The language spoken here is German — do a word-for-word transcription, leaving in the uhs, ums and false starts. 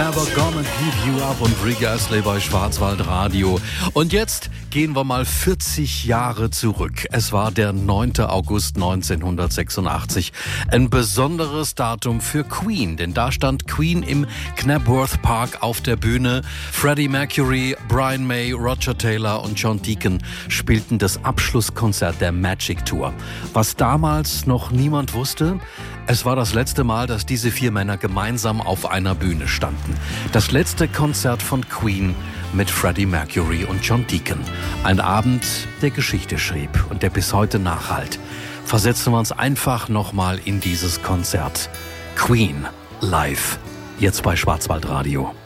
Never Gonna Give You Up und Rick Astley bei Schwarzwaldradio. Und jetzt gehen wir mal vierzig Jahre zurück. Es war der neunte August neunzehnhundertsechsundachtzig. Ein besonderes Datum für Queen, denn da stand Queen im Knebworth Park auf der Bühne. Freddie Mercury, Brian May, Roger Taylor und John Deacon spielten das Abschlusskonzert der Magic Tour. Was damals noch niemand wusste, es war das letzte Mal, dass diese vier Männer gemeinsam auf einer Bühne standen. Das letzte Konzert von Queen mit Freddie Mercury und John Deacon. Ein Abend, der Geschichte schrieb und der bis heute nachhallt. Versetzen wir uns einfach nochmal in dieses Konzert. Queen live, jetzt bei Schwarzwaldradio.